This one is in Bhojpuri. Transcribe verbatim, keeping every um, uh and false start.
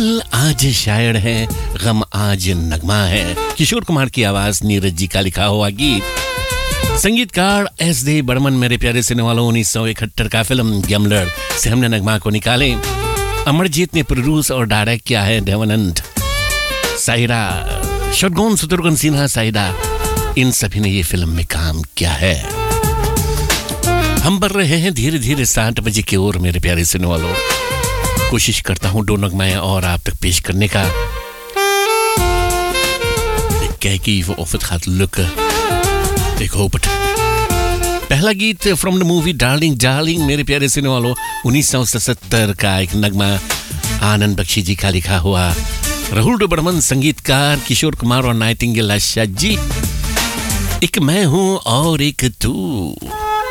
आज शायर है, गम आज नगमा है। किशोर कुमार की आवाज, नीरज जी का लिखा हुआ गीत। संगीतकार एस डी बर्मन। मेरे प्यारे सुनने वालों, उन्नीस सौ इकहत्तर का फिल्म गैम्बलर से हमने नगमा को निकाले। अमरजीत ने प्रोड्यूस और डायरेक्ट किया है। देवानंद, साहिरा, शटगोन, शत्रुघ्न सिन्हा, साहिदा, इन सभी ने ये फिल्म में काम किया है। हम बढ़ रहे हैं धीरे धीरे सात बजे की ओर। मेरे प्यारे सुनने वालों, कोशिश करता हूं दो नगमाएं और आप तक पेश करने का। Kijk even of het gaat lukken. Ik hoop het. पहला गीत from the movie darling darling. मेरे प्यारे सुनने वालों, उन्नीस सौ सत्तर का एक नगमा, आनंद बख्शी जी का लिखा हुआ। राहुल बर्मन संगीतकार, किशोर कुमार और नाइटिंगेल आशा जी। एक मैं हूं और एक तू।